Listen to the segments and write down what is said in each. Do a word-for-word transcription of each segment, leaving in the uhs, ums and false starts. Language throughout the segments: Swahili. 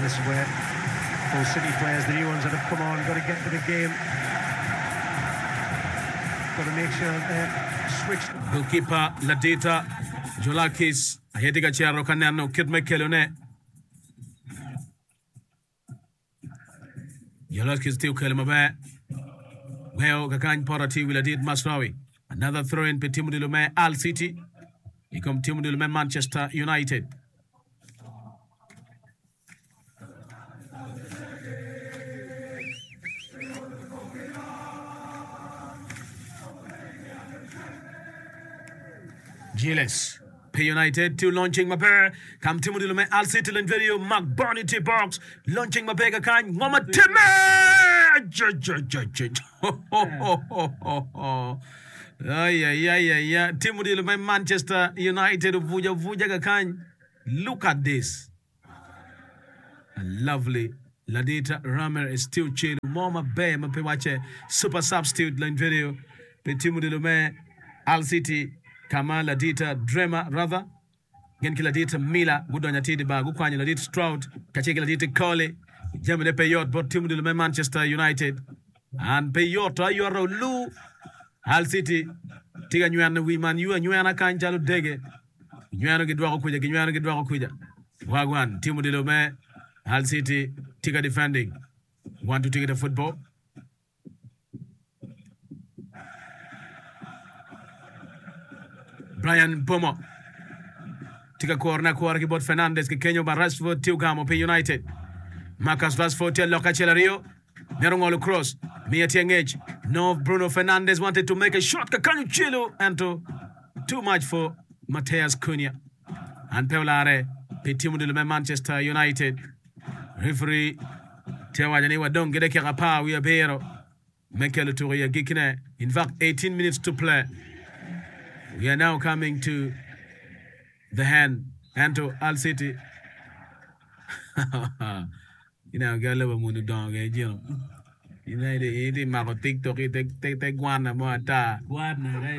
this is where those City players, the new ones that have come on, got to get to the game. Got to make sure they're switched. Goalkeeper Ladita Jolakis ahediga chiaro kanano Kidme Kelone. Jolakis still Kelmabe. Well, Kakany Porati will did Masrawi. Another throw in Petimu de Lume Al City. He come Timu de Lume Manchester United. Gilles, P United, two launching Maper, come Timu de Lume Al City and video, Mark Barney T box, launching Mapega Kind, Mama Timmy! Ay, ay, ay, ay, ay. Timu de Lume Manchester United, Vuja Vuja Gakan. Look at this. A lovely Ladita Rammer is still chill. Mama Bay, Mape Wache, super substitute line video. Timu de Lume Al City. Kama Ladita Drema rather Genki Ladita Mila Gudonya Tidiba Gukwanya Ladita Stroud Kacheki Ladita Cole Gemini Payot but Timu de Manchester United and Payot Ayoro Lu Al City Tiga Nyana Wiman you and Nyana Kanjalo Dege Nyana Gidwako Kuja Nyana Gidwako Kuja Wagwan Timu de Lume Al City Tiga defending want to take the football. Brian Bomo. Tika corner corner kibot Fernandez ke Kenyo ba Rashford tiu gamo P United. Marcus Rashford tia loka chelario. Nerongolo cross. Mia Tiengage. No, Bruno Fernandez wanted to make a shot. Kakanyu Chilo and to too much for Mateus Cunha. And Peolare. Pe timu de Manchester United. Referee tia wajani wa dong gede kira pa we abero. Mekele Touria Gikine. In fact, eighteen minutes to play. We are now coming to the hand and to Al City. You know, get a little more dog, you know. You know, the the mako TikTok, it take take take guana mo ta. Guana, right?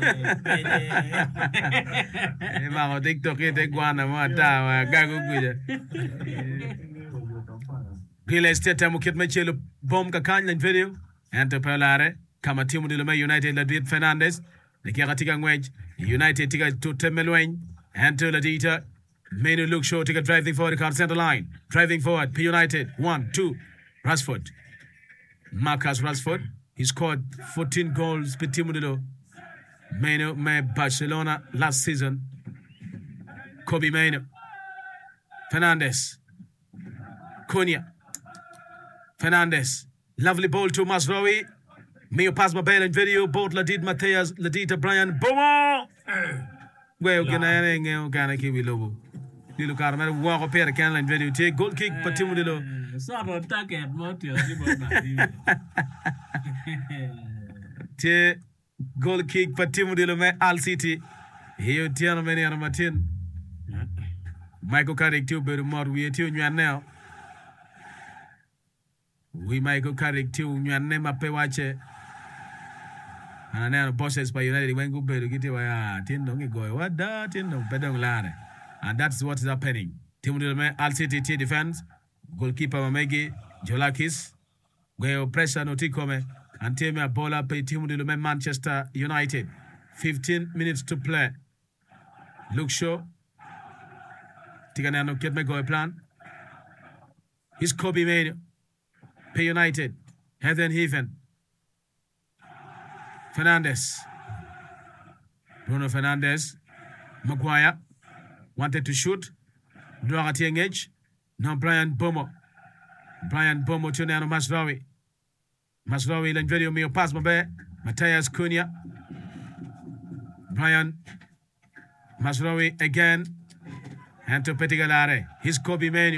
The mako TikTok, it take guana mo ta. Gago kuja. Gile steta mukit mechelo bom kakanya video. And to Pelare, kama timu de Lume United Ladit Fernandez. The Kiratika Wedge, United Tiga to Temelwain, and to Ladita. Menu look show Tiga driving forward the card center line. Driving forward, P United. One, two. Rashford. Marcus Rashford. He scored fourteen goals per Timudilo. Menu me Barcelona last season. Kobe Menu. Fernandez. Cunha. Fernandez. Lovely ball to Masraoui. Mio pass my bell and video both Ladid Mateus, Ladita Brian Bomo. Well, can I hang can I keep it low? You look at me walk up here can and video take goal kick but Timudilo. Sort of target motive. Take goal kick but Timudilo Al City. Here Tiano Many and Martin. Michael Carrick too, but more we are tuned now. We Michael Carrick too, you and Nema Pewache. And now bosses by United when go better get away. Tindong go what that Tindong Pedong Lane. And that's what's happening. Timu Al City T defense, goalkeeper Mamegi, Jolakis, go pressure no Tikome, and Timia Bola pay Timu de Manchester United. Fifteen minutes to play. Look show. Tiganano get me go a plan. He's Kobe made P United. Heathen Heaven. Fernandez. Bruno Fernandez. Maguire. Wanted to shoot. Doherty engage. Now Brian Bomo. Brian Bomo to Nano Masraoui. Masraoui len video mio pass mabe. Mateus Cunha. Brian Masraoui again. And to Petigalare. He's Kobe Menu.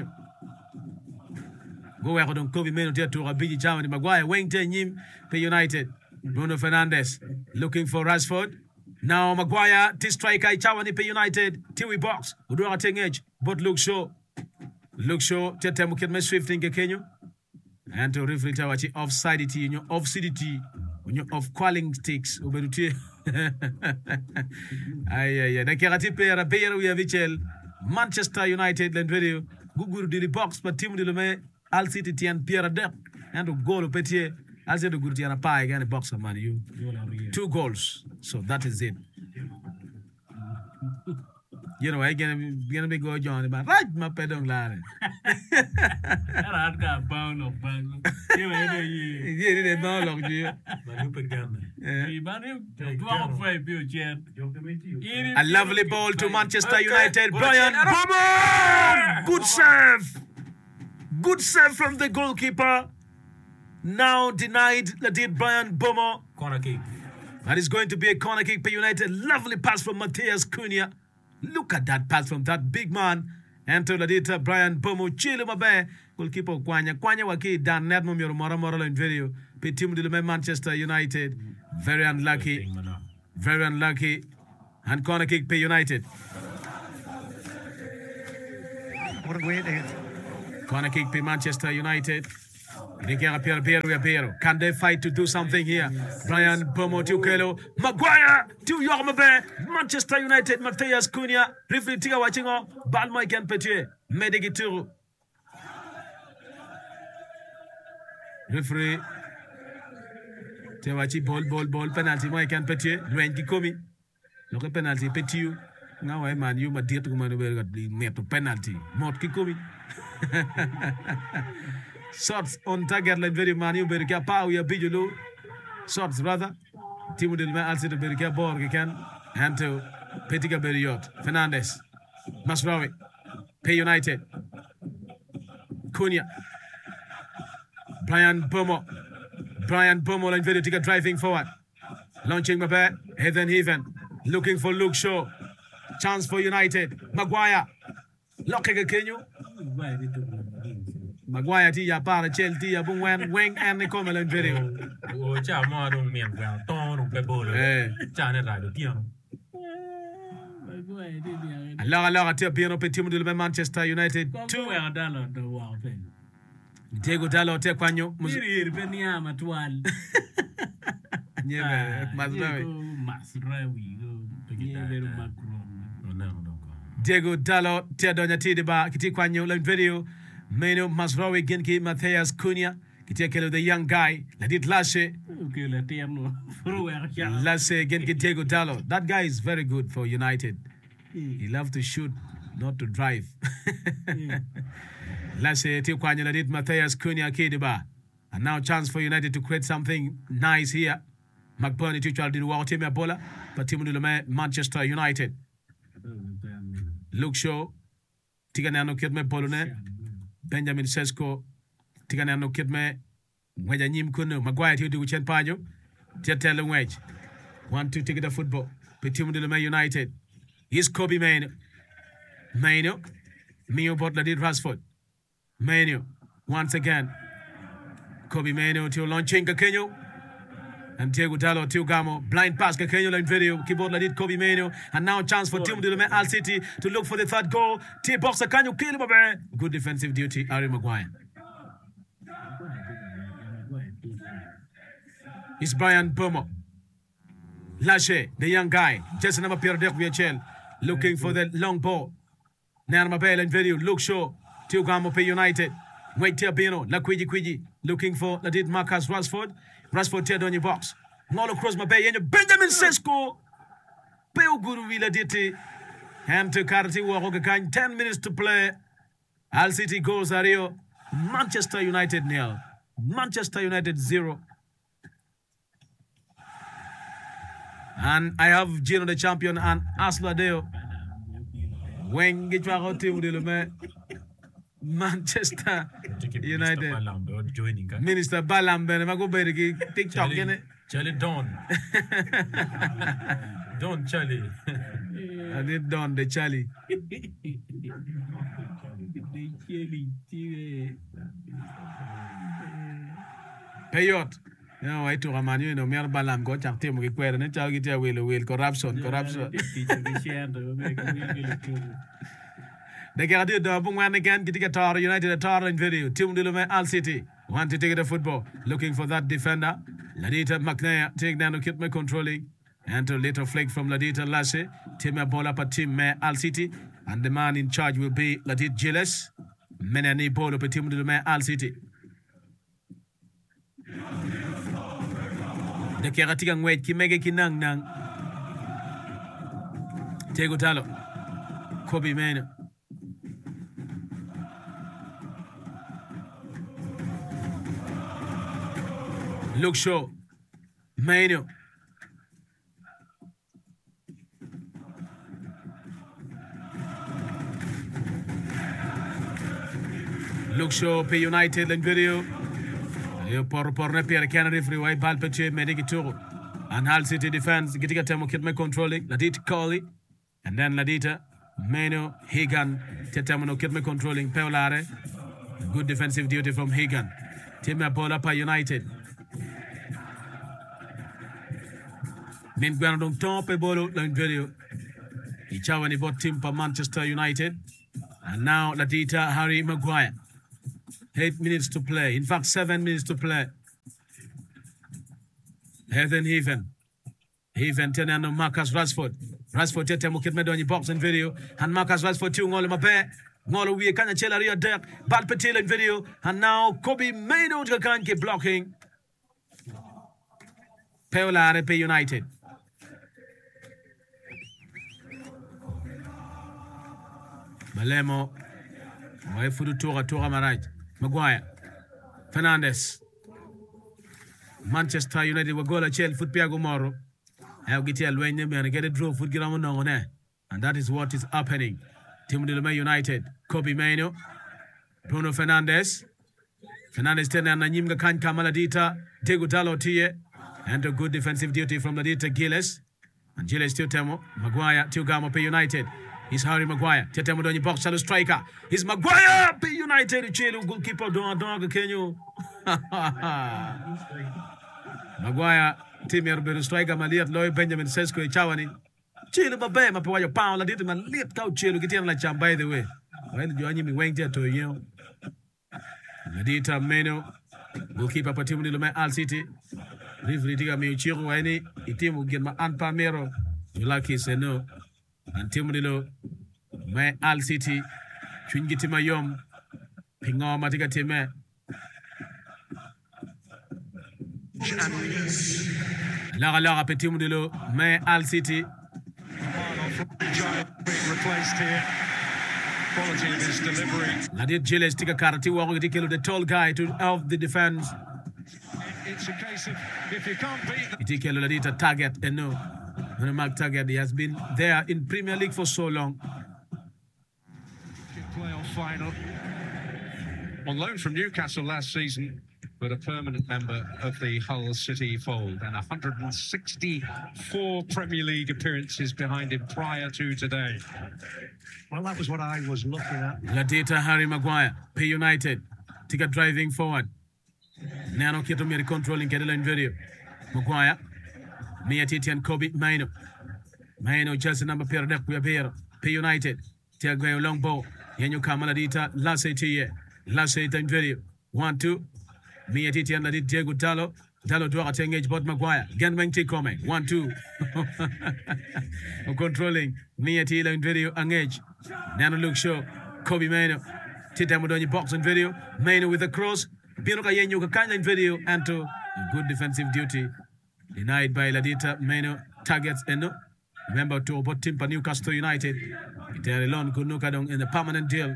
Go where on Kobe Menu to Rabiji Chamani Maguire. Wayne Yim P United. Bruno Fernandez looking for Rashford. Now Maguire, T striker, Chawani P United, Tiwi box, Udora Ting edge, but look show. Look show, Tete Mukit me swifting Kenyo. And to referee Tawachi offside it, you know, offside it, when you're off calling sticks, Uberuti. Ay, ay, ay, the Kerati player, a player we have Manchester United, and video, Guguru dili box pa team dili me Al City tian Pierre Dep. And to goal petie Al City guru tian pa again box man you. Two goals. So that is it. You know, I gonna gonna be go John but right my pedong lare. Era ka pound of bang. You know ye. Ye ni ba log ji. Manu pegan. Ye manu twelve five bio chen. A lovely ball to Manchester United. Brian Bomo! Good save. Good save from the goalkeeper. Now denied Ladid Brian Bomo. Corner kick. That is going to be a corner kick for United. Lovely pass from Matthias Cunha. Look at that pass from that big man. And to Ladita Brian Bomo. Chile mabe. Goalkeeper Kwanya. Kwanya waki dan net mumiro mora mora in video. Pe team de Manchester United. Very unlucky. Very unlucky. And corner kick for United. What a way to hit. Corner kick for Manchester United. Can they fight to do something here? Brian Bomo to Kelo. Maguire to Yormabe. Manchester United. Matthias Cunha. Referee Tiga watching on. Balma can Petier. Medigituru. Referee. Tewachi ball, ball, ball. Penalty. Mike can Petier. Luenki Kikomi. Look at penalty. Petier. Now I man you my dear to Manuel got the made to penalty. Mot Kikomi. Shots on target like very man you better get power ya bijulo. Shots rather. Timu del man also better get ball can and to Petiga Beriot. Fernandez. Masraoui. Pay United. Cunha. Brian Bomo. Brian Bomo like very ticket driving forward. Launching Mbappe. Heathen Heaven. Looking for Luke Shaw. Chance for United. Maguire. Locking a Kenyo. Maguire ti ya para Chelsea ya bung wen weng and ni come in video. Oh, cha mo do mien gwa ton on play ball. Eh. Cha ne ra do tian. Alors alors ati piano pe team de Manchester United. Two ya dalo do wa pe. Diego Dalot te kwanyo. Miri pe ni ama twal. Nyebe Masraoui. Masraoui go Peter Macron. No no. Diego Dalot te donya ti de ba kiti kwanyo la video. Meno Masraoui genki Matthias Cunha. Kiti kelo the young guy. La dit Lashe. Okay, la team no. Lashe genki Diego Dalot. That guy is very good for United. He loves to shoot, not to drive. Lashe ti kwanyo la dit Matthias Cunha kidiba. And now chance for United to create something nice here. McBurney to try to do what team Ebola, but team de Manchester United. Luke Shaw. Tiganano Kidme Polone. Benjamin Sesko. Tiganano Kidme. Wedja Nyim Kuno. Maguire to do Chen Panyo. Tietel Wedge. One two ticket of football. Team de United. He's Kobe Maino. Maino. Mio Butler did Rashford. Maino. Once again. Kobe Maino to launching Kakenyo. And Diego Dalot to Gamo. Blind pass Kakenyo in video. Keyboard la did Kobe Maino. And now chance for Team de Al City to look for the third goal. T boxer can you kill him? Good defensive duty, Harry Maguire. It's Brian Bomo. Lashe, the young guy. Just another pair of V H L. Looking for the long ball. Nan Mabel in video. Luke Shaw. To Gamo P United. Wait till Bino. La Quiji Quiji. Looking for the did Marcus Rashford. Rashford teared on your box. All across my bay. And Benjamin Sesko. Peu Guru Villa Diti. And to Karati Wahokakan. Ten minutes to play. Al City goes Ario. Manchester United nil. Manchester United zero. And I have Gino the champion and Asla Deo. When get you team de Manchester United. Minister Balam Ben Mago Bergi TikTok in Charlie Don. Don Charlie. I did Don the Charlie. Payot. No, I took a man, you know, Mer Balam got a team with Quer and a child get will will corruption, corruption. The Gardia Double one again, getting a Tar United a Tar in video. Team de Al City want to take the football, looking for that defender. Ladita McNair take down to keep me controlling. And a little flick from Ladita Lashe. Team a ball up a team Al City. And the man in charge will be Ladit Gilles. Menani bolo pe timu de Al City. De kera tiga ngwet ki mege ki nang nang. Diego Dallo. Kobe Mainoo. Luke Shaw. Mainoo. Luke Shaw pe United in video. Yo por por ne Pierre Kennedy free way ball pe Mediki Turu. And Hull City defense gitika temo kitme controlling. Ladita Coley. And then Ladita Mainoo Higan tetemo no kitme controlling Peolare. Good defensive duty from Higan. Team bola pa United. Min gwana dong top e bolo in video. Ichawani bot team pa Manchester United. And now Ladita Harry Maguire. Eight minutes to play. In fact, seven minutes to play. Heathen Heaven. Heaven tenano Marcus Rashford. Rashford tete mukit medoni box in video. And Marcus Rashford too ngolo mabe. Ngolo we kanya chela ria dek. Bal petil in video. And now Kobe Mainoo kan keep blocking. Peolare pe United. Malemo. Way fudu tora tora maraj. Maguire. Fernandes. Manchester United will go to Chelsea foot Piago Moro. I'll get you when you get a draw foot Giramo Nongone. And that is what is happening. Team de United. Kobe Mainoo. Bruno Fernandes. Fernandes tena na nyimga kan Kamala Dita. Diego Dallo tie. And a good defensive duty from Ladita Gilles. And Gilles still temo. Maguire to Gamo P United. He's Harry Maguire. Tetemo donyi box shallow striker. He's Maguire P United. Chelu goalkeeper don don Kenyo. Maguire team yer striker maliat Loy Benjamin Sesko Chawani. Chelu babe mapewa yo pound Ladita man lift out Chelu kitiana la cham by the way. Well you anyi mi wengte to you. Ladita Mainoo goalkeeper pa timu ndilo Al City. Referee diga mi chiru wani itimu genma Anpa Mero. Lucky say no. And timu ndilo Al City chwingiti mayom pingo matika time. Laga laga pe timu ndilo Al City. Replaced here. Quality of his delivery. Ladit Gilles tika karati wako kitikelo the tall guy to help the defense. It's a case of if you can't beat them. Itikelo Ladita target and no. When Mark Target, he has been there in Premier League for so long. Playoff final. On loan from Newcastle last season, but a permanent member of the Hull City fold, and one hundred sixty-four Premier League appearances behind him prior to today. Well, that was what I was looking at. Ladita Harry Maguire, P United, Tika driving forward. Nano Kitomiri controlling Kedeline video. Maguire, Mia Titi and Kobe Mainoo. Mainoo Chelsea number pair deck we appear. P United, Tiago long ball. Yanyu Kamaladita, Lasse Tie, Lasse in video. One, two. Mia Titi and Ladit Diego Dallo. Dallo to a engage bot Maguire. Ganwang T coming. One, two. Controlling. Mia Tila in video. Engage. Nano Luke Shaw. Kobe Mainoo. Tita Modoni box in video. Mainoo with a cross. Piroka Yanyu Kakanya in video. And to good defensive duty. Denied by Ladita Mainoo. Targets Eno. Remember to about Timpa Newcastle United. Itari Lon Kunukadong in the permanent deal.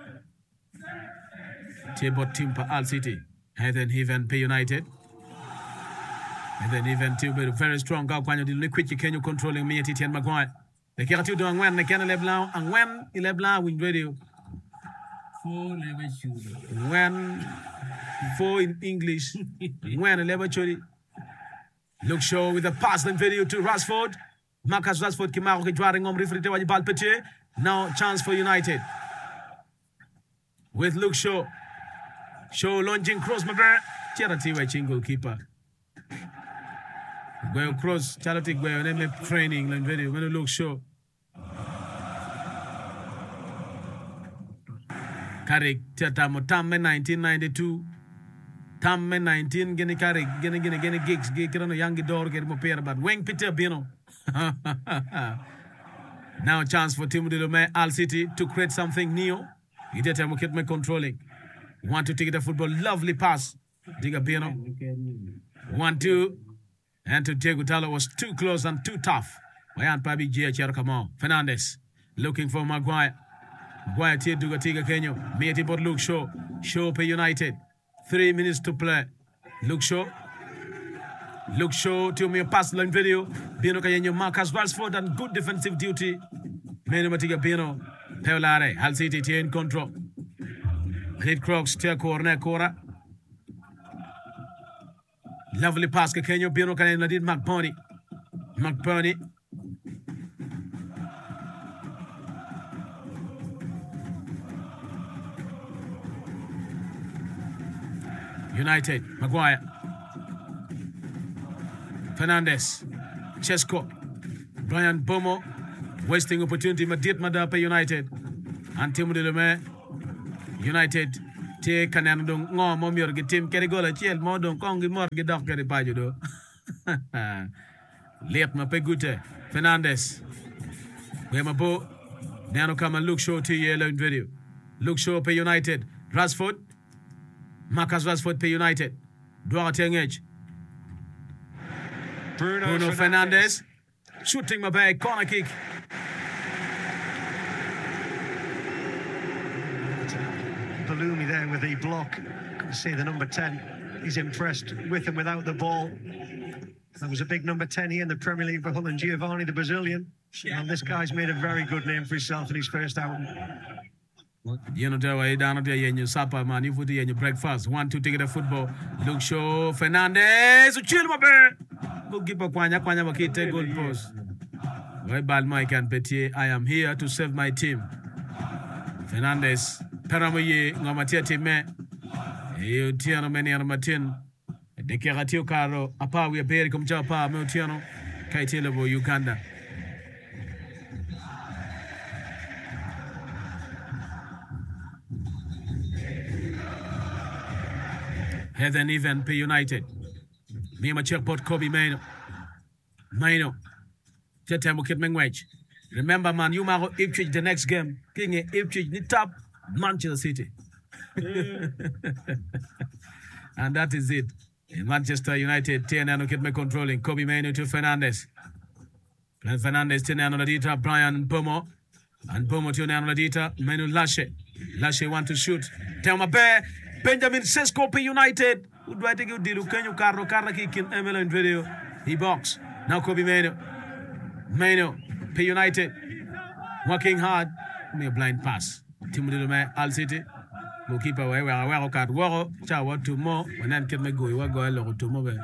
Tibot Timpa Al City. And then even P United. And then even two very strong Gao Kwanyo the liquid you can controlling me Titi and Maguire. The Keratu do when the can Leblanc and when Leblanc win radio. Four level shooter. When four in English. When eleven chori. Luke Shaw with a pass and video to Rashford. Marcus Rashford Kimaro drawing on referee to ball Petit. Now chance for United. With Luke Shaw. Shaw launching cross Maber. Charity watching goalkeeper. Go cross Charity go name training and video when Luke Shaw. Carrick Tata Tamme nineteen ninety-two. Tamme nineteen gene Carrick gene gene gene gigs gene young door get mo pair but Wang Peter Bino. Now a chance for Timu de Al City to create something new. Ite mo kit me controlling. Want to take the football. Lovely pass. Diga Bino. One, two. And to Diego Dallo was too close and too tough. Wayan Pabi Gia Cherkamo. Fernandez. Looking for Maguire. Maguire Tia Duga Tiga Kenyo. Mieti bot Luke Shaw. Shaw per United. Three minutes to play. Luke Shaw. Luke Shaw to me a pass line video. Bino Kayenyo Marcus Rashford and good defensive duty. Meno Matiga Bino. Peolare. Hull City Tia in control. Red Crocs Tia corner Cora. Lovely pass ke Kenyo Bino Kayen did McBurney. McBurney. United, Maguire. Fernandez. Chesko. Brian Bomo. Wasting opportunity. Madit Madape United. And Timo Delume. United. Te Kanandong. No, Momior. Team Kerigola. Chiel Modon. Kongi Morgi Dok Keri Pajudo. Leap Mapegute. Fernandez. Wemabo. Nano Kama Luke Shaw to yellow video. Luke Shaw per United. Rashford. Marcus Rashford per United. Duarte Engage. Bruno, Bruno Fernandez. Shooting my bag. Corner kick. Balumi there with the block. Can see the number ten. He's impressed with and without the ball. That was a big number ten here in the Premier League for Hull, and Giovanni, the Brazilian. And this guy's made a very good name for himself in his first outing. You know, there way down there, you supper, man. You put in your breakfast. One, two, take the football. Luke Shaw, Fernandez. Chill, my bear. Go give a quanya, quanya, make take goal post. Very bad, Mike and Petier. I am here to serve my team. Fernandez, Paramoye, Ngamatia Time. You Tiano, many on Martin. The Keratio Caro, Apa, we are paying come Japa, Motiano, Kaitelabo, Uganda. Heathen even P United. Me my checkpot Kobe Maino. Maino. Chetem Kit Mengwage. Remember, man, you mago Ipswich the next game. King Ipswich the top Manchester City. And that is it. In Manchester United, Tiernano Kit me controlling. Kobe Maino to Fernandez. And Fernandez Tiernano Ladita, Brian Bomo. And Bomo Tiernano Ladita, Maino Lashe. Lashe want to shoot. Tell my bear. Benjamin Sesko P United. Who do I think you did? Can you carro carro kick in M L N video? He box. Now Kobe Maino. Maino P United. Working hard. Me a blind pass. Timo Delume, Hull City. Goalkeeper away where I wear a card. Waro. Chawa to more. When I get my go, you go a lot to more.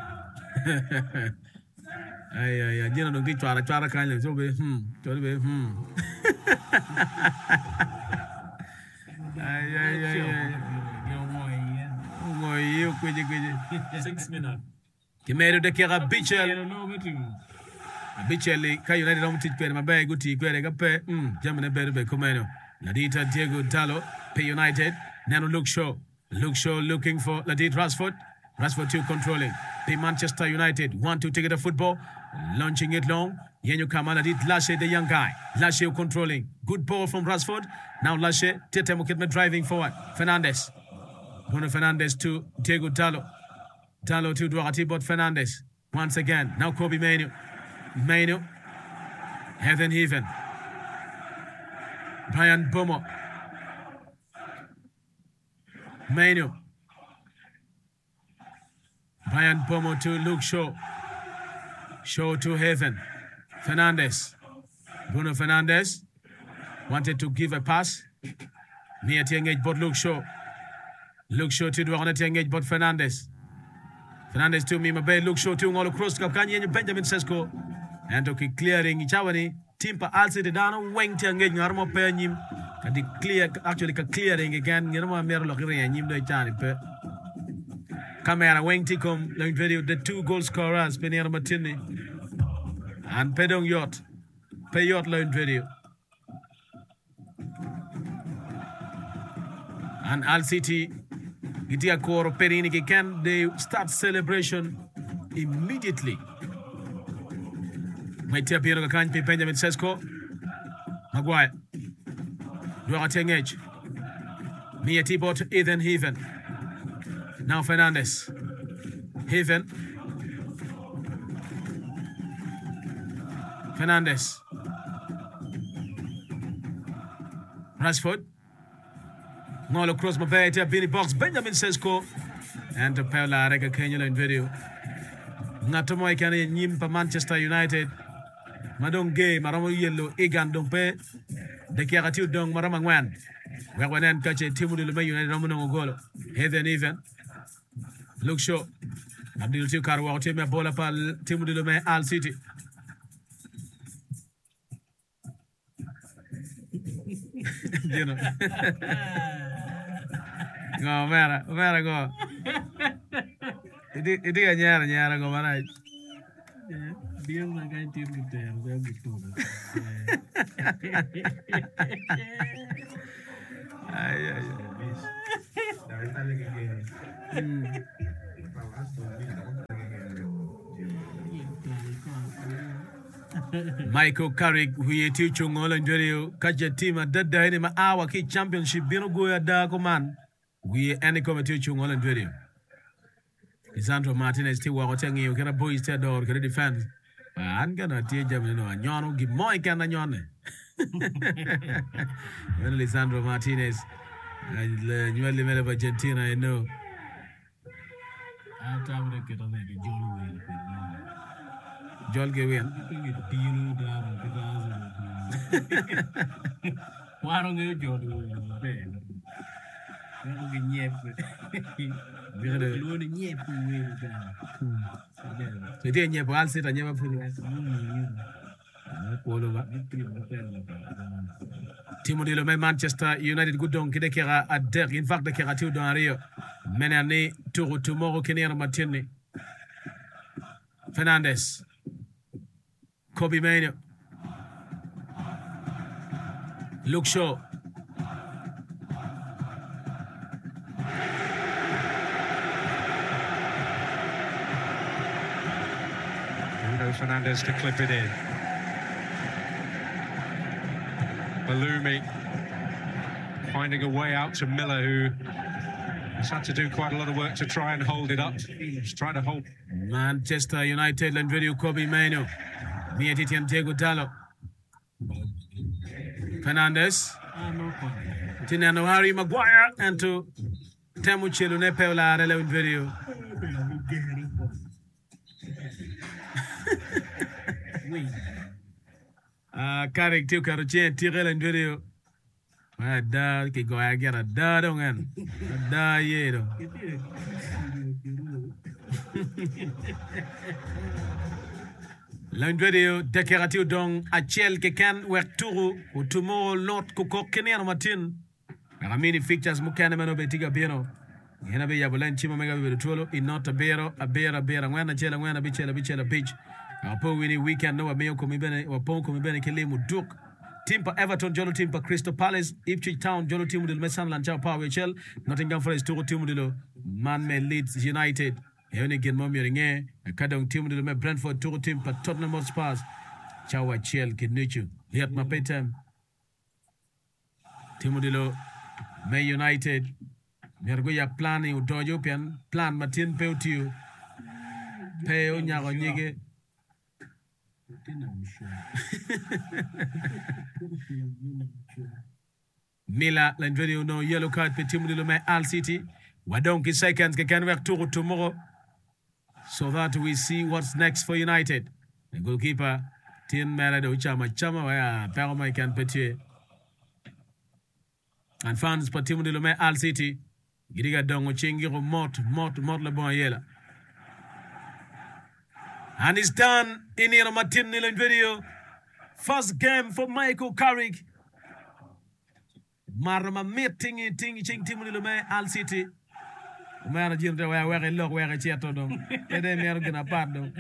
Ay, ay, ay. You know, don't try to try to kind of so be hmm. So be hmm. Ay, ay, ay, ay. You quiddy quiddy. Six minutes. Kimero de Kera Bichel. Bichel, Kay United don't teach my bag, good tea, Quere, Gape, hm, German Berbe, Comeno. Ladita Diego Dallo, P United. Nano Luke Shaw. Luke Shaw looking for Ladit Rashford. Rashford two controlling. P Manchester United want to take it a football. Launching it long. Yenyo Kamala did Lashe, the young guy. Lashe controlling. Good ball from Rashford. Now Lashe, Tete Mukitme driving forward. Fernandez. Bruno Fernandez to Diego Dallo. Dallo to Duarte Bot Fernandez. Once again. Now Kobe Mainu. Mainu. Heaven Heaven. Brian Bomo. Mainu. Brian Bomo to Luke Shaw. Shaw to Heaven. Fernandez. Bruno Fernandez. Wanted to give a pass. Near to engage but Luke Shaw. Luke Shaw to do to engage but Fernandez. Fernandez to me, my bay. Luke Shaw to all across the Kanye and Benjamin Sesko. And to keep clearing each other. Timpa also the down wing to engage Narmo Penim. And the clear actually clearing again. You know, I'm mere looking at him. Camera wing Ticom, like video, the two goal scorers, Penier Martini. And Pedong Yacht. Payot line video. And Hull City. Gitia Koro Perini can they start celebration immediately. Maitia Piero Kanji Benjamin Sesko. Maguire. Duarte Engage. Mia T-Bot, Ethan Heaven. Now Fernandez. Heaven. Fernandez. Rashford. Ngolo cross mabaya Billy Box. Benjamin Sesko. And to Paula Rega Kenya in video. Ngatomo ikane nyimpa Manchester United. Madong gay maramo yellow igan dompe. De kiagati dong marama ngwan. Wagwanan kache timu de Lume United ramuno ngolo. Heathen even. Look show. Abdul Tukar wa timu bola pa timu de Lume Al City. You know. Go mera, mera go. Idi idi nyara nyara go mara. Dia nak kain tim kita yang saya betul. Ay ay. Michael Carrick huye tichu ngolo njeriyo kaje tima dada hini maawa ki championship bino goya da koman huye eni kome tichu ngolo njeriyo Lisandro Martinez ti wako tengi ukena boys te door kena defense anga na tie jamini no anyono gimoy kena nyone when Lisandro Martinez nywele mele ba Argentina you know Ata ure kita nak jolu wei. Jol ge wen Tino dah kita asal. Warung itu jolu wei. Aku genyep. Biar lu ni nyep wei kan. so dia nye bal sita nye ba puli polo ba Timo de Lume Manchester United gudong kide kera adek in fact de kera tiu don Rio menani turu tomorrow kenera matini Fernandez Kobe Mainoo Luke Shaw Bruno Fernandes to clip it in. Balumi finding a way out to Miller, who has had to do quite a lot of work to try and hold it up. He's trying to hold. Manchester United and video Kobe Mainoo Mia Titian Diego Dallo Fernandez Tinano Harry Maguire and to Temu Chilune Peola Arele video Ah, Carrick tiu karuchen tirel en video. Da ki go agera da dongan. Da yedo. Lan video decorative dong achel ke kan wek turu utumo lot ko kokene matin. Ramini fixtures mukane meno betiga bino. Hena be yabulan chima mega be tolo inota bero abera bera ngwana chela ngwana bichela bichela beach. Apo wini weekend no ameyo komibene wapo komibene kelemu duk Timpa Everton Jolo Timpa Crystal Palace Ipswich Town Jolo Timu del Sunderland Chao Power Chel Nottingham Forest Toro Timu del Man Leeds United Eone gen momi ringe Kadong Timu del Brentford Toro Timpa Tottenham Hotspur Chao Chel Kidnichu Liat Mapetem Timu del Man United Mergoya plan udojo pian plan Martin Peu Peu nyago nyige Mila lan video no yellow card pe Timu de Lume Al City wadonki seconds ke can work to tomorrow so that we see what's next for United the goalkeeper Tin Mera do chama chama wa pero mai kan petie and fans pe Timu de Lume Al City gidiga dongo chingi ro mot mot mot le bon yela. And it's done in here Martin Nilan video. First game for Michael Carrick. Marama meeting ting ching Timu de Lume Al City. Mara jimte wa wa lok wa cheto dong. Ede mer gina pardon.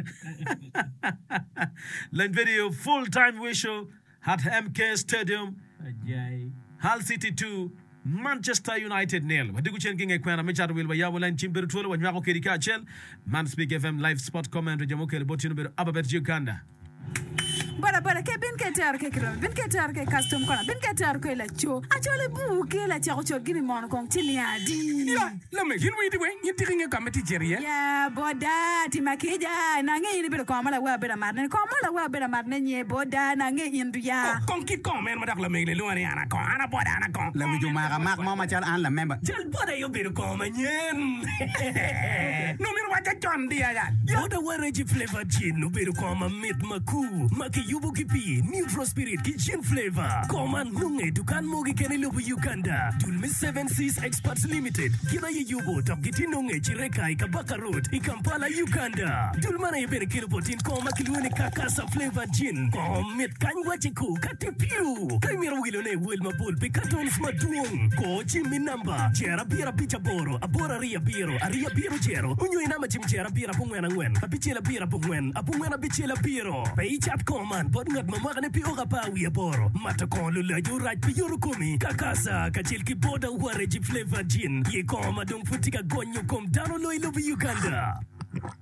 Lan video full time whistle at M K Stadium. Hull City two Manchester United nil. Wadigu chen kinge kwena mechado wilwa yawo line chimberu tuolo wa nywako kerika chel. Man Speak F M live sport comment jamo kele botino beru ababet Uganda. bara bara ke bin ke tar ke kram bin ke tar ke custom kona bin ke tar ke la cho a cho le bu ke la cho cho gini mon kon tilia di ya la me hin wi di we ni ti nge kamati jeria ya boda ti makeja na nge ni be ko mala wa be na marne ko mala wa be na marne nye boda na nge indu ya kon ki kon men ma dak la me le lo ani ana kon ana boda ana kon la mi ju ma ga mak mo ma chal an la member jal boda yo be ko ma nyen no mi wa cha chon dia ya boda wareji flavor gin no be ko ma mit maku maki yubu kipi new spirit ki gin flavor koma nunge dukan mogi kene lubu Uganda dulmi seven seas experts limited gina ye yubo top giti nunge chireka ikabaka road ikampala Uganda dulmana ye bere kilo potin koma kilwene kakasa flavor gin kom mit kanywa chiku katipiu premier wilone wilma bol pikaton smaduong ko chimi namba jera bira picha boro abora ria biro aria biro jero unyo inama chim jera bira pungwena ngwen apichela bira pungwen apungwena bichela biro pay chat command bod ngat mamagane pi oga pawi boro mata kon lu la juraj pi yuru kumi kakasa kachil ki boda wareji flavor gin ye koma dum futika gonyo kom dano lo ilu Uganda